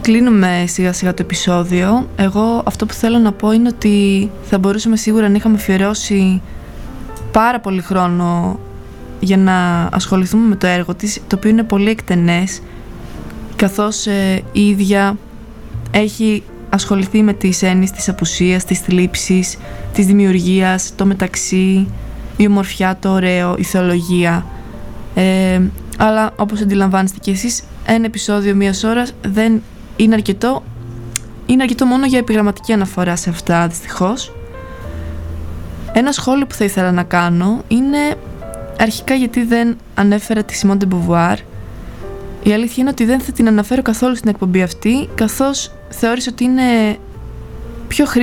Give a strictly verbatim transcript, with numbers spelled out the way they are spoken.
κλείνουμε σιγά σιγά το επεισόδιο. Εγώ αυτό που θέλω να πω είναι ότι θα μπορούσαμε σίγουρα να είχαμε αφιερώσει πάρα πολύ χρόνο για να ασχοληθούμε με το έργο της, το οποίο είναι πολύ εκτενές, καθώς ε, η ίδια έχει ασχοληθεί με τις έννοιες της απουσίας, της θλίψης, της δημιουργίας, το μεταξύ, η ομορφιά, το ωραίο, η θεολογία. Ε, αλλά όπως αντιλαμβάνεστε και εσείς, ένα επεισόδιο μίας ώρας δεν είναι αρκετό. Είναι αρκετό μόνο για επιγραμματική αναφορά σε αυτά, δυστυχώς. Ένα σχόλιο που θα ήθελα να κάνω είναι αρχικά γιατί δεν ανέφερα τη Simone de Beauvoir. Η αλήθεια είναι ότι δεν θα την αναφέρω καθόλου στην εκπομπή αυτή, καθώς θεώρησα ότι είναι πιο χρήσιμη